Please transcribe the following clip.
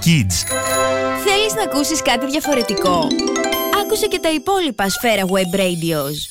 Kids. Θέλεις να ακούσεις κάτι διαφορετικό? Άκουσε και τα υπόλοιπα Σφαίρα Web Radios.